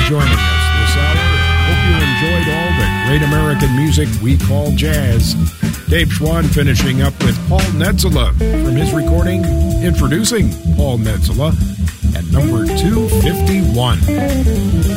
joining us this hour. Hope you enjoyed all the great American music we call jazz. Dave Schwann finishing up with Paul Netzela from his recording Introducing Paul Netzela at number 251.